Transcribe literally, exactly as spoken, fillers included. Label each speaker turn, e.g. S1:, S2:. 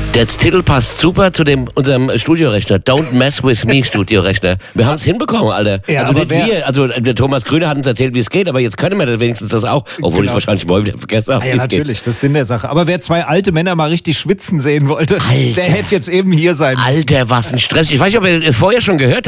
S1: Der Titel passt super zu dem unserem Studiorechner. Don't mess with me Studiorechner. Wir haben es hinbekommen, Alter.
S2: Ja,
S1: also
S2: aber
S1: nicht
S2: wer-
S1: wir. Also der Thomas Grüner hat uns erzählt, wie es geht, aber jetzt können wir das wenigstens das auch. Obwohl ich
S2: Genau.
S1: wahrscheinlich morgen wieder vergessen habe.
S2: Ah ja,
S1: wie es geht.
S2: natürlich, das ist Sinn der Sache. Aber wer zwei alte Männer mal richtig schwitzen sehen wollte,
S1: Alter.
S2: der hätte jetzt eben hier sein müssen.
S1: Alter, was ein Stress. Ich weiß nicht, ob ihr es vorher schon gehört habt.